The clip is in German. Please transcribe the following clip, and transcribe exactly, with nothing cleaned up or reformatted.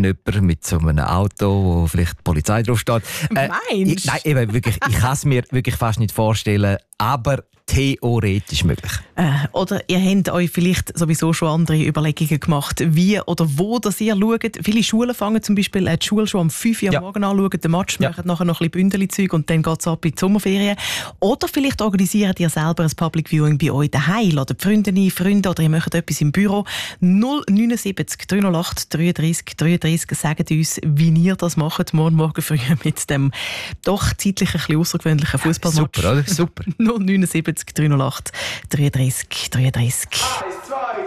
wenn jemand mit so einem Auto, wo vielleicht die Polizei draufsteht. Äh, ich, nein, eben, wirklich, ich kann es mir wirklich fast nicht vorstellen, aber theoretisch möglich. Äh, oder ihr habt euch vielleicht sowieso schon andere Überlegungen gemacht, wie oder wo das ihr schaut. Viele Schulen fangen zum Beispiel äh, die Schule schon um fünf Uhr am Ja. Morgen an, schauen den Match, Ja. machen nachher noch ein bisschen Bündelzeug und dann geht es ab in die Sommerferien. Oder vielleicht organisiert ihr selber ein Public Viewing bei euch daheim, oder die Freundinnen, Freunde, oder ihr macht etwas im Büro. null neun sieben drei null acht dreiunddreißig dreiunddreißig, sagt uns, wie ihr das macht, morgen Morgen früh mit dem doch zeitlich ein bisschen außergewöhnlichen Fußballmatch. Super, oder? Super. null neun sieben drei null acht dreiunddreißig dreiunddreißig. Eins, zwei,